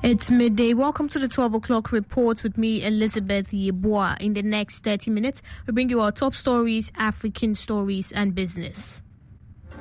It's midday. Welcome to the 12 o'clock report with me, Elizabeth Yeboah. In the next 30 minutes, we bring you our top stories, African stories, and business.